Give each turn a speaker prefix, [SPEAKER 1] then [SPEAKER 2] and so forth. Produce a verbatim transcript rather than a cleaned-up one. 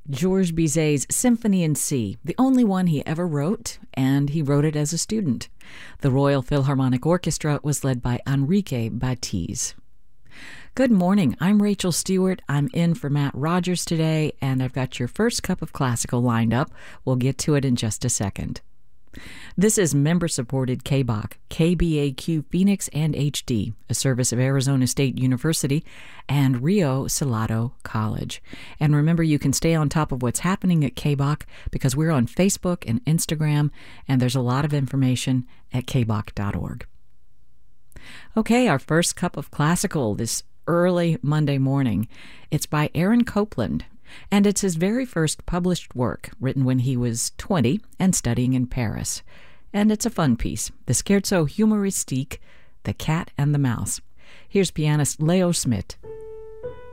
[SPEAKER 1] Georges Bizet's Symphony in C, the only one he ever wrote, and he wrote it as a student. The Royal Philharmonic Orchestra was led by Enrique Batiz. Good morning. I'm Rachel Stewart. I'm in for Matt Rogers today, and I've got your first cup of classical lined up. We'll get to it in just a second. This is member-supported K B A Q, K B A Q Phoenix and H D, a service of Arizona State University and Rio Salado College. And remember, you can stay on top of what's happening at K B A Q because we're on Facebook and Instagram, and there's a lot of information at k b a q dot org. Okay, our first cup of classical this early Monday morning. It's by Aaron Copland, and it's his very first published work, written when he was twenty and studying in Paris. And it's a fun piece, the Scherzo Humoristique, The Cat and the Mouse. Here's pianist Leo Smit